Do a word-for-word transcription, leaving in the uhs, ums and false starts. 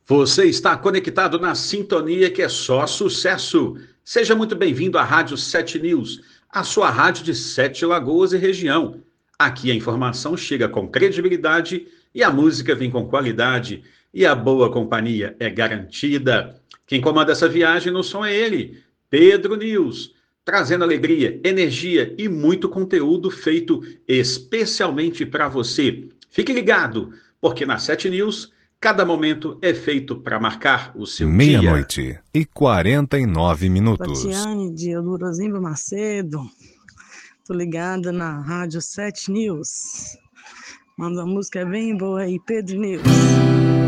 Você está conectado na sintonia que é só sucesso. Seja muito bem-vindo à Rádio Sete News, a sua rádio de Sete Lagoas e região. Aqui a informação chega com credibilidade e a música vem com qualidade e a boa companhia é garantida. Quem comanda essa viagem no som é ele, Pedro News, trazendo alegria, energia e muito conteúdo feito especialmente para você. Fique ligado, porque na Sete News cada momento é feito para marcar o seu dia. Meia-noite e quarenta e nove minutos. Tatiane de Elurozimba Macedo. Tô ligada na Rádio Sete News. Manda uma música bem boa aí, Pedro News.